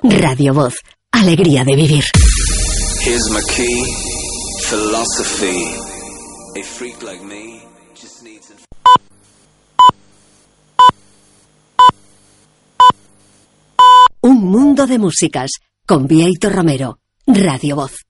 Radio Voz, alegría de vivir. Here's my key, philosophy. A freak like me just needs Un mundo de músicas, con Bieito Romero. Radio Voz.